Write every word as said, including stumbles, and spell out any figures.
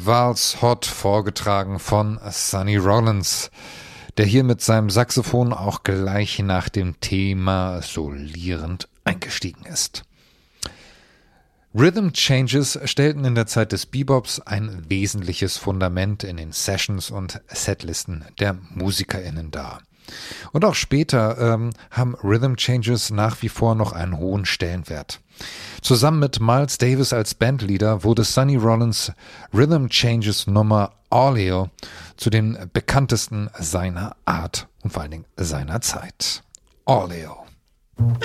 Vals Hot, vorgetragen von Sonny Rollins, der hier mit seinem Saxophon auch gleich nach dem Thema solierend eingestiegen ist. Rhythm Changes stellten in der Zeit des Bebops ein wesentliches Fundament in den Sessions und Setlisten der MusikerInnen dar. Und auch später ähm, haben Rhythm Changes nach wie vor noch einen hohen Stellenwert. Zusammen mit Miles Davis als Bandleader wurde Sonny Rollins Rhythm Changes Nummer Orleo zu den bekanntesten seiner Art und vor allen Dingen seiner Zeit. Orleo.